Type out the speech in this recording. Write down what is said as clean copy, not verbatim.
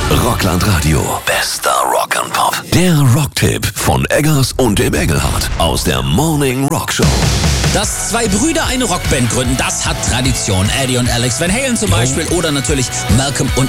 Rockland Radio. Bester Rock and Pop. Der Rocktipp von Eggers und dem Engelhardt aus der Morning Rock Show. Dass zwei Brüder eine Rockband gründen, das hat Tradition. Eddie und Alex Van Halen zum Beispiel oder natürlich Malcolm und